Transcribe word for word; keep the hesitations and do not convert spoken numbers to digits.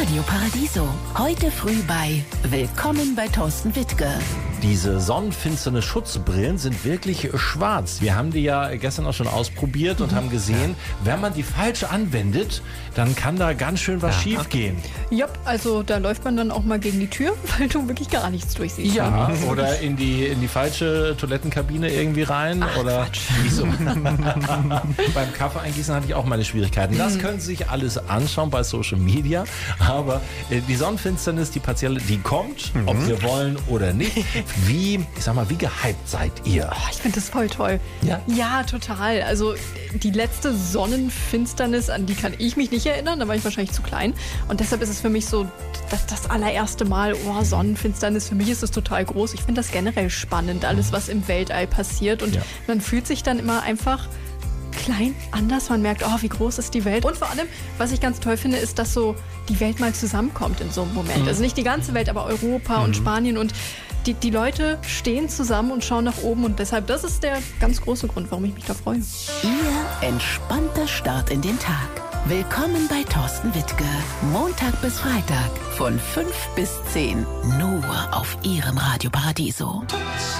Radio Paradiso. Heute früh bei Willkommen bei Thorsten Wittke. Diese sonnenfinsterne Schutzbrillen sind wirklich schwarz. Wir haben die ja gestern auch schon ausprobiert und haben gesehen, wenn man die falsche anwendet, dann kann da ganz schön was schief gehen. Ja, also da läuft man dann auch mal gegen die Tür, weil du wirklich gar nichts durchsiehst. Ja, oder in die, in die falsche Toilettenkabine irgendwie rein. Ach, oder Quatsch. so. Beim Kaffee eingießen hatte ich auch meine Schwierigkeiten. Das können Sie sich alles anschauen bei Social Media. Aber äh, die Sonnenfinsternis, die partielle, die kommt, mhm. ob wir wollen oder nicht. Wie, ich sag mal, wie gehypt seid ihr? Oh, ich finde das voll toll. Ja? Ja, total. Also die letzte Sonnenfinsternis, an die kann ich mich nicht erinnern, da war ich wahrscheinlich zu klein. Und deshalb ist es für mich so das, das allererste Mal, oh, Sonnenfinsternis, für mich ist es total groß. Ich finde das generell spannend, alles, was im Weltall passiert. Und ja. man fühlt sich dann immer einfach klein, anders. Man merkt, oh, wie groß ist die Welt. Und vor allem, was ich ganz toll finde, ist, dass so die Welt mal zusammenkommt in so einem Moment. Mhm. Also nicht die ganze Welt, aber Europa mhm. und Spanien und die, die Leute stehen zusammen und schauen nach oben und deshalb, das ist der ganz große Grund, warum ich mich da freue. Ihr entspannter Start in den Tag. Willkommen bei Thorsten Wittke. Montag bis Freitag von fünf bis zehn. Nur auf Ihrem Radio Paradiso.